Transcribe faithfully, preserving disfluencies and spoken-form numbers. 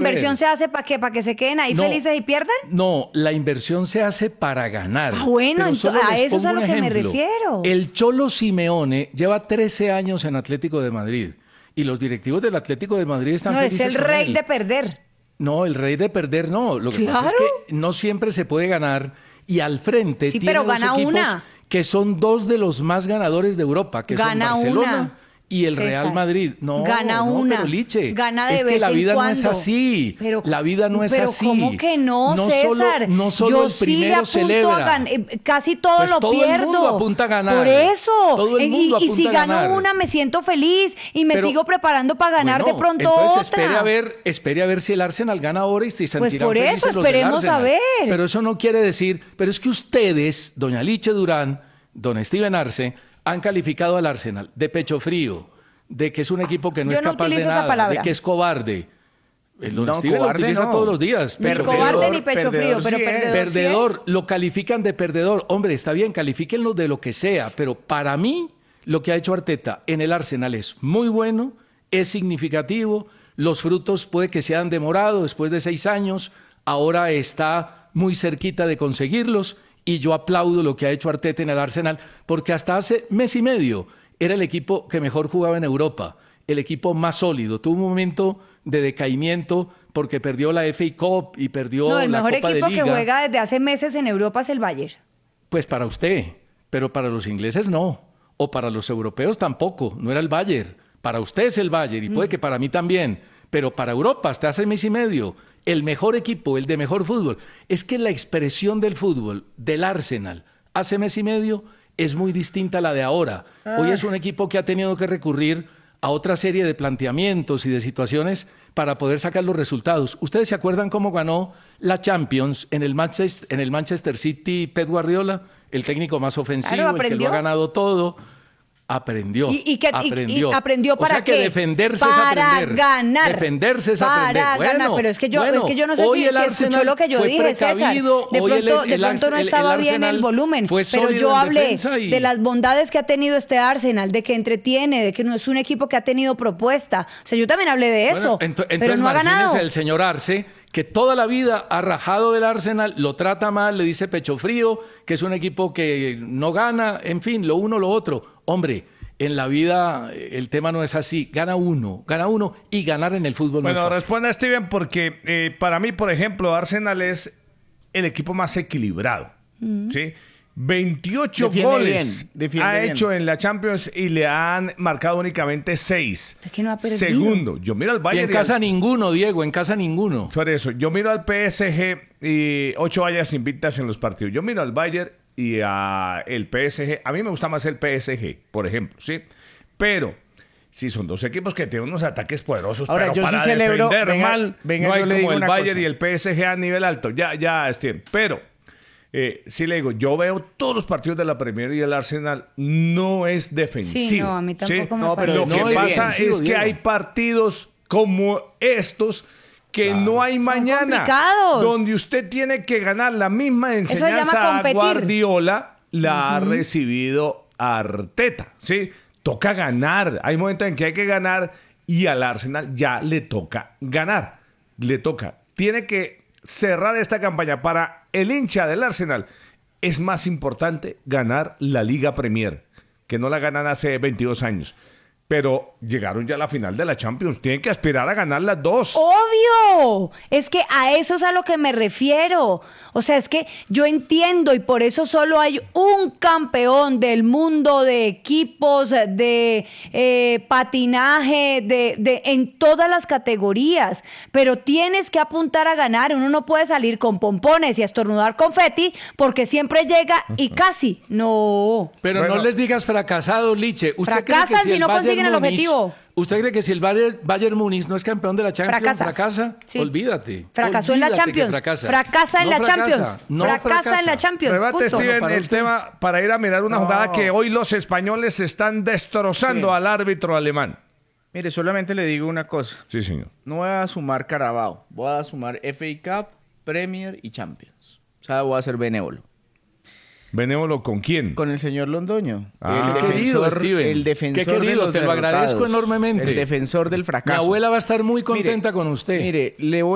inversión ver. se hace para qué? ¿Para que se queden ahí No, felices y pierdan? No, la inversión se hace para ganar. Ah, bueno, Pero ento- solo a les eso es a pongo lo un que me ejemplo. refiero. El Cholo Simeone lleva trece años en Atlético de Madrid y los directivos del Atlético de Madrid están No, es felices el con rey él. de perder. No, el rey de perder no. Lo que pasa es Claro. que no siempre se puede ganar y al frente Sí, tiene pero dos gana equipos una. que son dos de los más ganadores de Europa, que Gana son Barcelona una, y el César. Real Madrid. No, Gana no, una. pero Liche, Gana de es que vez la en vida no es cuando. así. Pero- la vida no es pero así. ¿cómo que no, no César? Solo, no solo Yo el sí le primero apunto celebra. a ganar. eh, Casi todo Pues lo todo el pierdo. mundo apunta a ganar. Por eso. Todo el Eh, mundo y, y si apunta a gano ganar. una, me siento feliz y me Pero- sigo preparando para ganar Bueno, de pronto entonces otra. Espere a ver, espere a ver si el Arsenal gana ahora y si se Pues sentirán por eso, felices los del esperemos a Arsenal. ver. Pero eso no quiere decir, pero es que ustedes, doña Liche Durán, don Steven Arce, han calificado al Arsenal de pecho frío, de que es un equipo que no Yo es no capaz de utilizo esa nada, palabra. de que es cobarde. El don No, Steven lo cobarde utiliza no. todos los días. Ni pecho frío. cobarde ni pecho frío, perdedor pero sí es. perdedor. sí Perdedor, es. lo califican de perdedor. Hombre, está bien, califíquenlo de lo que sea, pero para mí lo que ha hecho Arteta en el Arsenal es muy bueno, es significativo, los frutos puede que se han demorado después de seis años, ahora está muy cerquita de conseguirlos y yo aplaudo lo que ha hecho Arteta en el Arsenal porque hasta hace mes y medio era el equipo que mejor jugaba en Europa, el equipo más sólido. Tuvo un momento de decaimiento porque perdió la F A Cup y perdió No, el la mejor Copa equipo de Liga. que juega desde hace meses en Europa es el Bayern. Pues para usted, pero para los ingleses no, o para los europeos tampoco, no era el Bayern. Para usted es el Bayern y puede que para mí también, pero para Europa hasta hace mes y medio, el mejor equipo, el de mejor fútbol. Es que la expresión del fútbol del Arsenal hace mes y medio es muy distinta a la de ahora. Hoy es un equipo que ha tenido que recurrir a otra serie de planteamientos y de situaciones para poder sacar los resultados. ¿Ustedes se acuerdan cómo ganó la Champions en el Manchester, en el Manchester City Pep Guardiola? El técnico más ofensivo, Claro, el que lo aprendió. ha ganado todo. Aprendió. ¿Y, y, que, y- aprendió. y aprendió para o sea que qué? defenderse para es aprender. ganar. Defenderse es para aprender. ganar. Bueno, Pero es que yo, bueno, es que yo no sé hoy si, el si escuchó Arsenal lo que yo fue dije, César. precavido, De hoy el- pronto, de el pronto no Ars- el- estaba el bien Arsenal el volumen. fue Pero sólido yo en hablé defensa y- de las bondades que ha tenido este Arsenal, de que entretiene, de que no es un equipo que ha tenido propuesta. O sea, yo también hablé de eso. Bueno, ento- pero entonces no ha ganado. imagínense el señor Arce, que toda la vida ha rajado del Arsenal, lo trata mal, le dice pecho frío, que es un equipo que no gana, en fin, lo uno, lo otro. Hombre, en la vida eh, el tema no es así. Gana uno, gana uno y ganar en el fútbol no Bueno, es fácil. responda Steven porque eh, para mí, por ejemplo, Arsenal es el equipo más equilibrado. ¿Sí? veintiocho Defiende goles bien, defiende ha bien. hecho en la Champions y le han marcado únicamente seis. Es que no ha perdido. Segundo, yo miro al Y Bayern en casa al- ninguno, Diego, en casa ninguno. Por eso, yo miro al P S G y ocho vallas invictas en los partidos. Yo miro al Bayern y a el P S G. A mí me gusta más el P S G, por ejemplo, ¿sí? Pero sí son dos equipos que tienen unos ataques poderosos, Ahora, pero yo sí para celebro- defender venga, mal venga, no hay yo le como digo el una Bayern cosa. y el P S G a nivel alto. Ya, ya, Steven. Pero eh, sí le digo, yo veo todos los partidos de la Premier y el Arsenal no es defensivo. Sí, no, a mí tampoco me No, pero parece. lo No que es pasa defensivo, es que Diego. hay partidos como estos que no hay mañana, complicados. donde usted tiene que ganar la misma se llama enseñanza a competir. Guardiola, la ha recibido Arteta, ¿sí? Toca ganar, hay momentos en que hay que ganar y al Arsenal ya le toca ganar, le toca, tiene que cerrar esta campaña. Para el hincha del Arsenal es más importante ganar la Liga Premier, que no la ganan hace veintidós años. Pero llegaron ya a la final de la Champions. Tienen que aspirar a ganar las dos. Obvio, es que a eso es a lo que me refiero. O sea, es que yo entiendo y por eso solo hay un campeón del mundo de equipos, de eh, patinaje, de, de en todas las categorías. Pero tienes que apuntar a ganar. Uno no puede salir con pompones y a estornudar confeti porque siempre llega y casi. No. Pero Bueno. no les digas fracasados, Liche. ¿Usted cree que Fracasan si el no Bayern consiguen el Múnich- objetivo. ¿Usted cree que si el Bayern, Bayern Múnich no es campeón de la Champions, Fracasa. fracasa? Sí. Olvídate. Fracasó en la Olvídate que Champions. fracasa. Fracasa en No la fracasa, Champions. no fracasa, fracasa. en la Champions. Rebate, punto. Steven, para el usted. tema para ir a mirar una No. jugada que hoy los españoles están destrozando Sí. al árbitro alemán. Mire, solamente le digo una cosa. Sí, señor. No voy a sumar Carabao. Voy a sumar F A Cup, Premier y Champions. O sea, voy a ser benévolo. ¿Benévolo con quién? Con el señor Londoño. Ah. el Qué querido, defensor, Steven. el defensor Qué querido, de los te lo agradezco derrotados. enormemente. El defensor del Mi fracaso. abuela va a estar muy Mire, contenta con usted. Mire, le voy